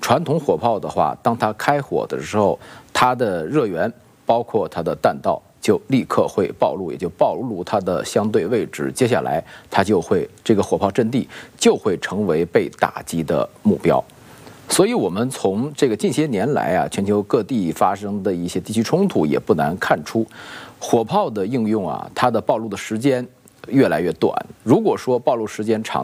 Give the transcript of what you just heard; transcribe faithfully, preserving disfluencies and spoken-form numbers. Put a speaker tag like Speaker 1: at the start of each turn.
Speaker 1: 传统火炮的话，当它开火的时候，它的热源包括它的弹道就立刻会暴露，也就暴露它的相对位置。接下来，它就会这个火炮阵地就会成为被打击的目标。所以，我们从这个近些年来啊，全球各地发生的一些地区冲突，也不难看出，火炮的应用啊，它的暴露的时间越来越短。如果说暴露时间长，